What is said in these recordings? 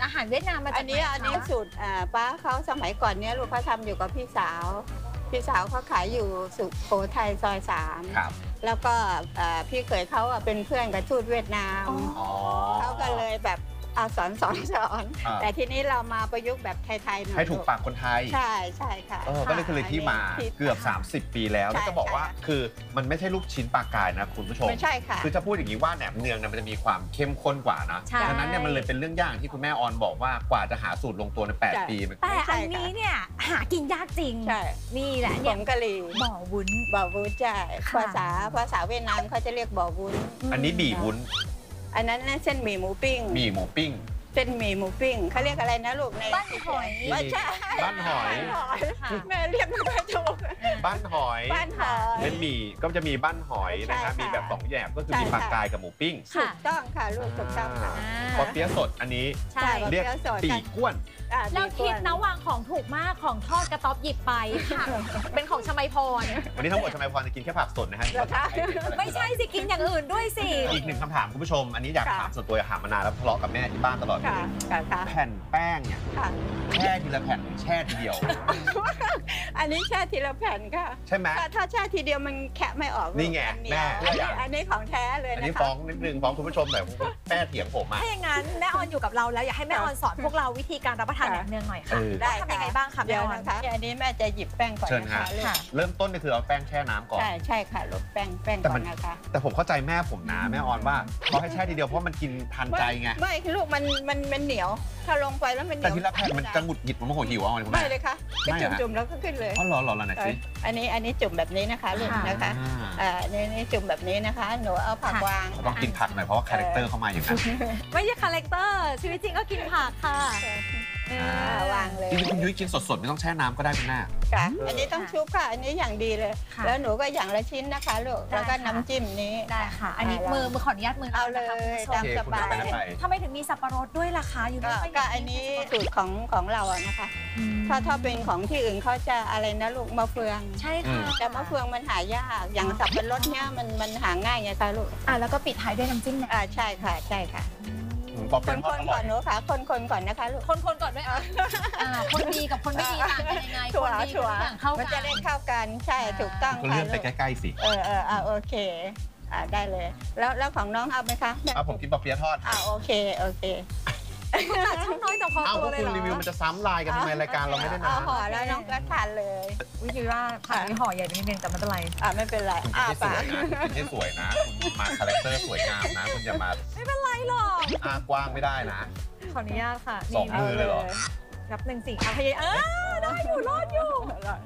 อาหารเวียดนามมาจากไหนคะอันนี้สูตรป้าเขาสมัยก่อนเนี้ยลูกเขาทำอยู่กับพี่สาวเขาขายอยู่สุโขทัยซอย3 ครับแล้วก็พี่เขยเขาเป็นเพื่อนกับทูตเวียดนามเขาก็เลยแบบเอาสอนแต่ทีนี้เรามาประยุกต์แบบไทยๆหน่อยให้ถูกปากคนไทยใช่ค่ะก็เลยคือที่มาเกือบ30 ปีแล้วแล้วจะบอกว่าคือมันไม่ใช่ลูกชิ้นปลากายนะคุณผู้ชมไม่ใช่ค่ะคือจะพูดอย่างนี้ว่าแหนมเนืองเนี่ยมันจะมีความเข้มข้นกว่านะดังนั้นเนี่ยมันเลยเป็นเรื่องยากที่คุณแม่ออนบอกว่ากว่าจะหาสูตรลงตัวใน8 ปีแต่อันนี้เนี่ยหากินยากจริงนี่แหละเนี่ยผงกะหรี่บ่อวุ้นใช่ภาษาเวียดนามเขาจะเรียกบ่อวุ้นอันนี้บี่วุ้นอันนั้นเส้นหมี่หมูปิ้งเส้นหมี่หมูปิ้งเขาเรียกอะไรนะลูกในบ้านหอยไม่ใช่บ้านหอยแม่เรียกไม่ค่อยถูกบ้านหอยเป็นหมี่ก็จะมีบ้านหอยนะครับมีแบบ2แบบก็คือมีปลากายกับหมูปิ้งถูกต้องค่ะลูกถูกต้องค่ะปอเปี๊ยะสดอันนี้เรียกปีก้วนแล้วคิดนะวางของถูกมากของทอดกระต๊อบหยิบไปค่ะเป็นของชมัยพรวันนี้ทั้งหมดชมัยพรจะกินแค่ผักสดนะฮะไม่ใช่สิกินอย่างอื่นด้วยสิอีกหนึ่งคำถามคุณผู้ชมอันนี้อยากถามส่วนตัวถามมานานแล้วทะเลาะกับแม่ที่บ้านตลอดเลยแผ่นแป้งเนี่ยแช่ทีละแผ่นหรือแช่ทีเดียวอันนี้แช่ทีละแผ่นค่ะใช่ไหมถ้าแช่ทีเดียวมันแคะไม่ออกนี่ไงแม่อันนี้ของแท้เลยอันนี้ฟ้องนิดนึงฟ้องคุณผู้ชมหน่อยแม่เถียงผมถ้าอย่างนั้นแม่ออนอยู่กับเราแล้วอยากให้แม่ออนสอนพวกเราวิธีการรับประทานแหนมเนืองหน่อยค่ะได้ทำยังไงบ้างคะแม่ออนคะอันนี้แม่จะหยิบแป้งก่อนนะคะเริ่มต้นก็คือเอาแป้งแช่น้ำก่อนใช่ค่ะลบแป้งก่อนนะคะแต่ผมเข้าใจแม่ผมนะแม่ออนว่าเขาให้แช่ทีเดียวเพราะมันกินทันใจไงไม่ลูกมันเหนียวถ้าลงไปแล้วมันเหนียวแต่ทีละแผ่นมันจะหงุดหงิดมันโมโหหิวเอาไม่เลยค่ะจุ่มแล้วก็ขึ้นเลยอ๋อเหรอไหนสิอันนี้จุ่มแบบนี้นะคะลูกนะคะนี่จุ่มแบบนี้นะคะหนูเอาผักวางต้องกินผักหน่อยเพราะว่าคาแรคเตอร์เข้ามาอย่างนั้นไม่ใช่คาแรคเตอร์ชีวิตจริงก็กินผักค่ะวางเลยจริงๆคุณยุ้ยกินสดๆไม่ต้องแช่น้ำก็ได้คุณแม่ค่ะอันนี้ต้องชุบค่ะอันนี้อย่างดีเลยแล้วหนูก็อย่างละชิ้นนะคะลูกแล้วก็น้ำจิ้มนี้ได้ค่ะอันนี้มือขออนุญาตมือเอาเลยตามสบายทำไมถึงมีสับปะรดด้วยล่ะคะอยู่ด้วยก็อันนี้สูตรของเราอะนะคะถ้าเป็นของที่อื่นเขาจะอะไรนะลูกมะเฟืองใช่ค่ะแต่มะเฟืองมันหายากอย่างสับปะรดเนี่ยมันหาง่ายไงคะลูกแล้วก็ปิดท้ายด้วยน้ำจิ้มใช่ค่ะคนก่อนหนูค่ะคนก่อนนะคะลูกคนก่อนด้วยคนดีกับคนไม่ดีต่างกันยังไงคนดีกับเข้ากันมันจะได้เข้ากันใช่ถูกต้องค่ะเลื่อนไปใกล้ๆสิโอเคได้เลยแล้วของน้องเอาไหมคะผมกินปอเปี๊ยะทอดโอเคช่างน้อยแต่พอตัวเลยเหรอคุณรีวิวมันจะซ้ำลายกันทำไมรายการเราไม่ได้นะห่อแล้วน้องก็ทานเลยวิธีว่าผักนี่ห่อใหญ่นิดนึงแต่ไม่เป็นไรไม่เป็นไรคุณให้สวยนะคุณมาคาแรคเตอร์สวยงามนะคุณอย่ามาไม่เป็นไรหรอกกว้างไม่ได้นะขออนุญาตค่ะ 2 มือเลยเหรอนับ1 4พยายามได้อยู่รอดอยู่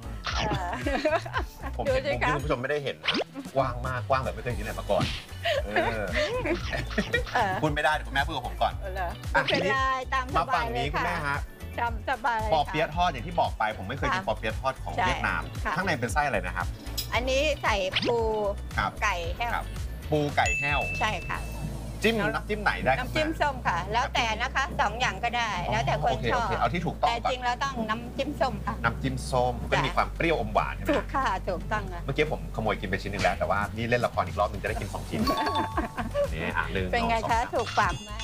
ผมเห็นมุมที่คุณผู้ชมไม่ได้เห็นกว้างมากกว้างแบบไม่เคยเห็นไหนมาก่อนพูดไม่ได้เดี๋ยวคุณแม่พูดกับผมก่อนเป็นไรตามสบายเลยค่ะคุณแม่ฮะตามสบายปอเปี๊ยะทอดอย่างที่บอกไปผมไม่เคยกินปอเปี๊ยะทอดของเวียดนามข้างในเป็นไส้อะไรนะครับอันนี้ใส่ปูไก่แห้วปูไก่แห้วใช่ค่ะจิ้มน้ำจิ้มไหนได้น้ำจิ้มส้มค่ะแล้วแต่นะคะ2 อย่างก็ได้แล้วแต่คนชอบเอาที่ถูกต้องแต่จริงแล้วต้องน้ำจิ้มส้มค่ะน้ำจิ้มส้มก็มีความเปรี้ยวอมหวานถูกค่ะถูกต้องเมื่อกี้ผมขโมยกินไปชิ้นนึงแล้วแต่ว่านี่เล่นละครอีกรอบนึงจะได้กิน2 ชิ้นนี่1 เป็นไงคะถูกปากไหม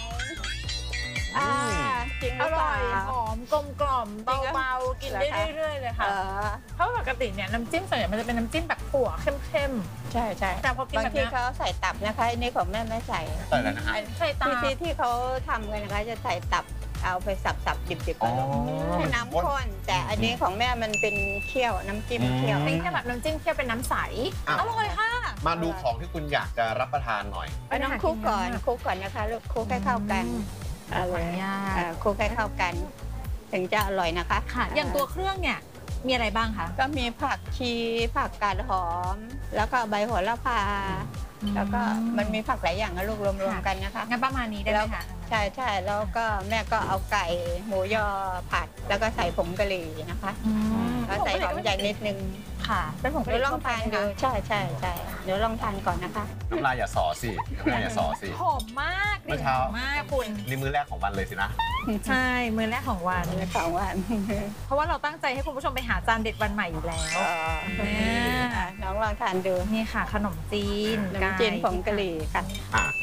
จริงอร่อยหอมกลมกล่อมเบาๆกินได้เรื่อยๆเลยค่ะเพราะปกติเนี่ยน้ำจิ้มส่วนใหญ่มันจะเป็นน้ำจิ้มแบบถั่วเข้มๆใช่แต่พอกินแบบนี้เขาใส่ตับนะคะนี่ของแม่ไม่ใส่แล้วนะฮะใส่ตับที่เขาทำกันนะคะจะใส่ตับเอาไปสับดิบๆให้น้ำข้นแต่อันนี้ของแม่มันเป็นเคี่ยวน้ำจิ้มเคี่ยวเป็นแค่แบบน้ำจิ้มเคี่ยวเป็นน้ำใสอร่อยค่ะมาดูของที่คุณอยากจะรับประทานหน่อยน้องคลุกก่อนนะคะลูกคลุกให้เข้ากันคลุกให้เข้ากันถึงจะอร่อยนะคะค่ะอย่างตัวเครื่องเนี่ยมีอะไรบ้างคะก็มีผักชีผักกาดหอมแล้วก็ใบโหระพาแล้วก็มันมีผักหลายอย่างนะลูกรวมๆกันนะคะงั้นประมาณนี้ได้ไหมคะใช่แล้วก็แม่ก็เอาไก่หมูยอผัดแล้วก็ใส่ผงกะหรี่นะคะแล้วใส่หอมใหญ่นิดนึงค่ะเป็นผงกะหรี่ลองทานดูใช่เดี๋ยวลองทานก่อนนะคะน้ำลายอย่าสอสิหอมมากเมื่อเช้ามากคุณนี่มื้อแรกของวันเลยสินะใช่มื้อแรกของวันเพราะว่าเราตั้งใจให้คุณผู้ชมไปหาจานเด็ดวันใหม่อยู่แล้วน้องลองทานดูนี่ค่ะขนมจีนผงกะหรี่ค่ะ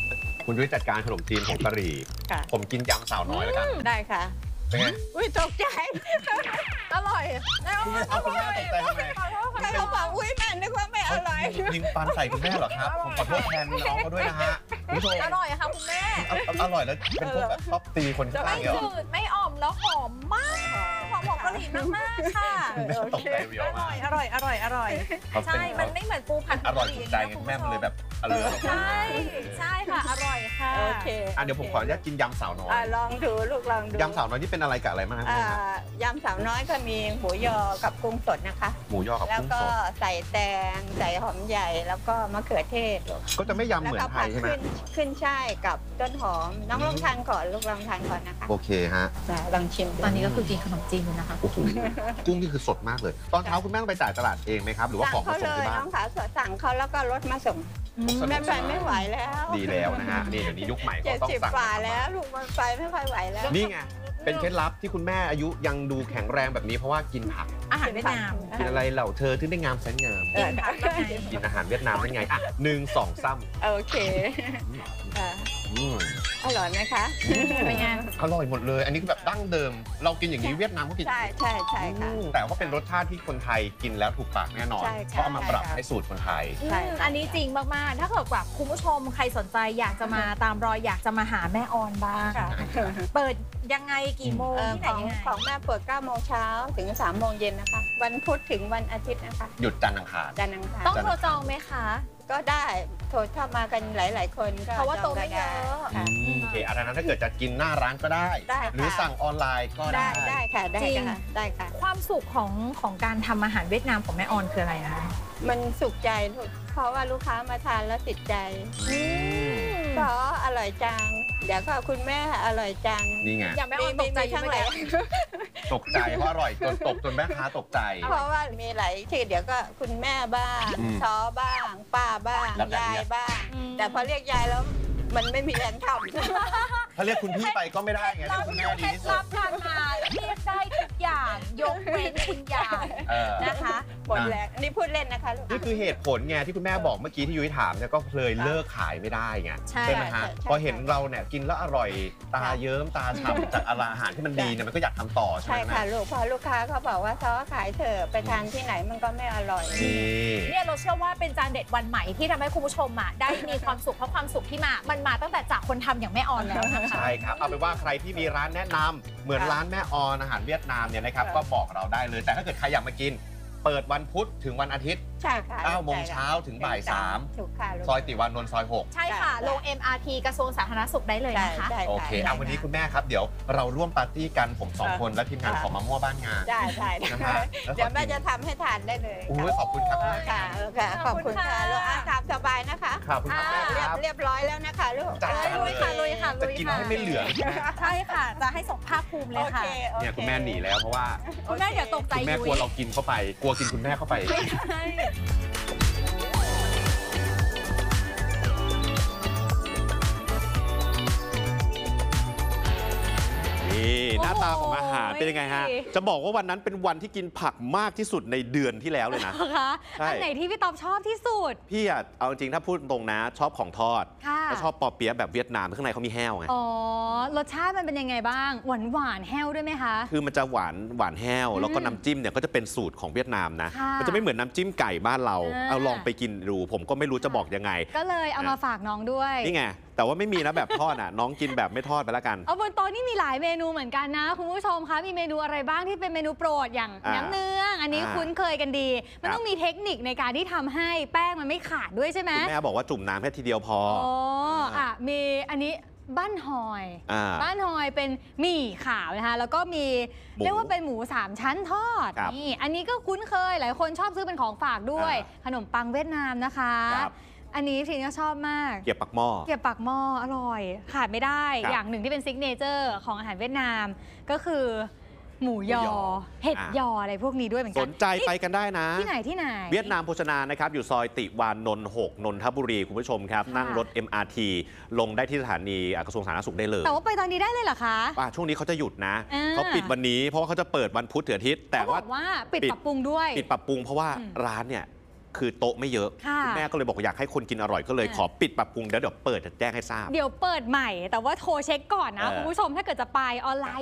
คุณยุ้ยจัดการขนมจีนผงกะหรี่ค่ะผมกินยำสาวน้อยแล้วกันได้ค่ะเป็นไงอุ้ยตกใจอร่อยแม่เอาคุณแม่ตกใจทำไมใครเขาบอกอุ้ยแม่นึกว่าไม่อร่อยยิงฟันใส่คุณแม่เหรอครับ ผมขอโทษแทนน้องเขาด้วยนะฮะคุณผู้ชมอร่อยค่ะคุณแม่อร่อยแล้วเป็นพวกแบบชอบตีคนข้างไม่เดียวจืดไม่อ่อมแล้วหอมมากหอมผงกะหรี่มากๆค่ะคุณแม่ตกใจเรียวอมาร่กอยเขาเป็ใช่ มันไม่เหมือนปูผัดอร่อยถูกใจไงคุณแม่มันเลยแบบอร่อยใช่ใช่ค่ะ อร่อยค่ะโอเคเดี๋ยวผมขออนุญาตกินยำสาวน้อยลองดูลูกลองดูยำสาวน้อยนี่เป็นอะไรกับอะไรบ้างครับแม่ครับยำสาวน้อยก็มีหมูยอกับกุ้งสดนะคะหมูยอกับแล้วกุ้งก็สดใส่แตงใส่หอมใหญ่แล้วก็มะเขือเทศลูกก็จะไม่ยำแล้วเหมือก็นไทผัยดใช่ไหมขึ้นช่ายกับต้นหอมน้องลองทานก่อนลูกลองทานก่อนนะคะโอเคฮะลองชิมดูตอนนี้ก็คือกินขนมจีนอยู่นะคะโอ้โหกุ้งนี่คือสดมากเลย ตอนเช้าคุณแม่ต้องไปจ่ายตลาดเองไหมครับ หรือว่าสั่ของ งมาเขาส่งเลยที่บ้าน้นองขาสั่งเขาแล้วก็รถมาส่งสนุกสแม่นานไม่ไหวแล้วดีแล้วนะฮะนี่เดี๋ยวนี้ยุคใหม่เขาต้อง 70 สั่งกว่าแล้วลูกมันไปไม่ค่อยไหวแล้วนี่ไงเป็นเคล็ดลับที่คุณแม่อายุยังดูแข็งแรงแบบนี้เพราะว่ากินผักอาหารเวียดนามกินอะไรเหล่าเธอที่ได้งามแสนงามกินผักยังไงกินอาหารเวียดนามได้ไงอ่ะ1 2 3 โอเคอ่ะอร่อยไหมคะเป็นไงอร่อยหมดเลย อันนี้คือแบบดั้งเดิม เรากินอย่างนี้เวียดนามก็กินใช่ใช่ใช่ค่ะแต่ว่าเป็นรสชาติที่คนไทยกินแล้วถูกปากแน่นอนใช่เพราะเอามาปรับใช่ให้สูตรคนไทยใช่อันนี้จริงมาก ๆ ถ้าเกิดแบบคุณผู้ชมใครสนใจอยากจะมาตามรอยอยากจะมาหาแม่ออนบ้างค่ะเปิดยังไงกี่โมงที่ไหนของยังไงของแม่เปิด9 โมงเช้าถึง3 โมงเย็นนะคะ วันพุธถึงวันอาทิตย์นะคะหยุดจันทร์อังคารจันทร์อังคารต้องโทรจองไหมคะก็ได้โทรเข้ามากันหลาย ๆ คนก็เพราะว่าจโต๊ะองไม่กันเยได้อะค่ะโอเคอันนั้นถ้าเกิดจะกินหน้าร้านก็ได้ได้ค่ะหรือสั่งออนไลน์ก็ได้ได้ค่ะได้จริงค่ะได้ค่ะความสุขของการทำอาหารเวียดนามของแม่ออนคืออะไรนะคะมันสุขใจลูกเพราะว่าลูกค้ามาทานแล้วติดใจก็อร่อยจัง เดี๋ยวก็คุณแม่อร่อยจังนี่ไงอย่างแม่ออนตกใจอยู่ทั้งไหหมลายตกใจเพราะอร่อยจนแม่ค้าตกใจเพราะว่ามีหลายที่เดี๋ยวก็คุณแม่บ้างอืมซ้อบ้าง ป้าบ้างแล้วแต่ยายเรียกบ้าง แต่พอเรียกยายแล้วมันไม่มีแรงทถ้าเรียกคุณพี่ไปก็ไม่ได้ไงเราคุณมีแม่เคดีล็ดที่สุลัดบการมาเรียกได้ทุกอย่างยกเว้นคุณยายเออนะคะำหมดแรงอันนี้พูดเล่นนะคะลูกนี่คือเหตุผลไงที่คุณแม่บอกเมื่อกี้ที่ยุ้ยถามเนี่ยก็เลยเลิกขายไม่ได้ไงใช่ไหมฮะใช่พอเห็นเราเนี่ยกินแล้วอร่อยตาเยิ้มตาฉ่ำจากอาหารที่มันดีเนี่ยมันก็อยากทำต่อใช่ไหใช่มค่ะแม่ลูกพอลูกค้าเขาบอกว่าซ้อขายเถอะไปทานที่ไหนมันก็ไม่อร่อยนี่เนี่ยเราเชื่อว่าเป็นจานเด็ดวันใหม่ที่ทำให้คุณผู้ชมอ่ะได้มีความสุขเพราะความสุขที่มันมาตั้งแต่จากคนทำอย่างแม่ออนแล้วนะคะใช่ครับเอาเป็นว่าใครที่มีร้านแนะนำเหมือนร้านแม่ออนอาหารเวียดนามเนี่ยนะครับก็บอกเราได้เลย แต่ถ้าเกิดใครอยากมากิน เปิดวันพุธถึงวันอาทิตย์ใช่ค่ะ 9 โมงเช้าถึงบ่าย 3 ถูกค่ะลูกซอยติวานนท์ซอย 6 ใช่ค่ะ ลง MRT กระทรวงสาธารณสุขได้เลยนะคะได้โอค่ะเคได้เอาวันนี้คุณแม่ครับ เดี๋ยวเราร่วมปาร์ตี้กันผม 2 คนและทีมงานค่ะของมะม่วบ้านงานได้นะฮะแล้วขอเดี๋ยวแม่จะทำให้ทานได้เลยโอ้ยขอบคุณครับแม่ค่ะค่ะขอบคุณค่ะขอบคุณค่ะลูกตามสบายนะคะขอบคุณครับแม่ครับเรียบร้อยแล้วนะคะลูกจัดการลุยค่ะลุยค่ะจะกินให้ไม่เหลือใช่ค่ะ จะให้ส่งภาคภูมิเลยค่ะเนี่ยคุณแม่หนีแล้วเพราะว่าคุณแม่เดี๋ยวตกใจคุณแม่กลัวเรากินเข้าไป กลัวกินคุณแม่เข้าไปใช่นี่หน้าตาของอาหารเป็นยังไงฮะ จะบอกว่าวันนั้นเป็นวันที่กินผักมากที่สุดในเดือนที่แล้วเลยนะคะใช่อันไหนที่พี่ตอบชอบที่สุดพี่อะเอาจริงถ้าพูดตรงนะ ชอบของทอดค่ะแล้วชอบปอเปี๊ยะแบบเวียดนามข้างในเขามีแห้วไงอ๋อ รสชาติมันเป็นยังไงบ้าง หวานหวานแห้วด้วยไหมคะคือมันจะหวานแห้ว แล้วก็น้ำจิ้มเนี่ยก็จะเป็นสูตรของเวียดนามนะค่ะมันจะไม่เหมือนน้ำจิ้มไก่บ้านเราอ่าเอาลองไปกินดูผมก็ไม่รู้จะบอกยังไงก็เลยเอามาฝากน้องด้วยนี่ไง แต่ว่าไม่มีนะแบบทอดอ่ะ น้องกินแบบไม่ทอดไปแล้วกันเอาบนโต๊ะนี่มีหลายเมนูเหมือนกันนะ คุณผู้ชมคะมีเมนูอะไรบ้างที่เป็นเมนูโปรดอย่างอ่าน้ำเนืองอันนี้อ่าคุ้นเคยกันดี มันครับต้องมีเทคนิคในการที่ทำให้แป้งมันไม่ขาดด้วยใช่ไหมคุณแม่บอกว่าจุ่มน้ำแค่ทีเดียวพออ๋ออ่ะมีอันนี้บ้านหอยอ่าบ้านหอยเป็นหมี่ขาวนะคะแล้วก็มีหมูเรียกว่าเป็นหมู3 ชั้นทอดครับนี่อันนี้ก็คุ้นเคยหลายคนชอบซื้อเป็นของฝากด้วย ขนมปังเวียดนามนะคะครับอันนี้ทีนก็ชอบมากเกี๊ยวปักหม้อเกี๊ยวปากหม้ออร่อย ขาดไม่ได้ครับอย่างหนึ่งที่เป็นซิกเนเจอร์ของอาหารเวียดนาม ก็คือหมูยอหมูยอเห็ดอ่ะยออะไรพวกนี้ด้วยเหมือนสกันนใจไปกันได้นะที่ไหนที่ไหนเวียดนามโภชนานะครับ อยู่ซอยติวานนท์ 6 นนทบุรี คุณผู้ชมครับค่ะนั่งรถ MRT ลงได้ที่สถานีกระทรวงสาธารณสุขได้เลยแต่ว่าไปตอนนี้ได้เลยเหรอคะช่วงนี้เขาจะหยุดนะอ่าเขาปิดวันนี้เพราะว่าเขาจะเปิดวันพุธถึงอาทิตย์แต่เขาบว่าอกว่าปิดปรับปรุงด้วยปิดปรับปรุงเพราะว่าอืมร้านเนี่ยคือโต๊ะไม่เยอะค่ะณแม่ก็เลยบอกอยากให้คนกินอร่อยก็เลยขอปิดปรับปรุงเดี๋ยวเปิดจะแจ้งให้ทราบเดี๋ยวเปิดใหม่แต่ว่าโทรเช็คก่อนนะ คุณผู้ชมถ้าเกิดจะไปออนไลน์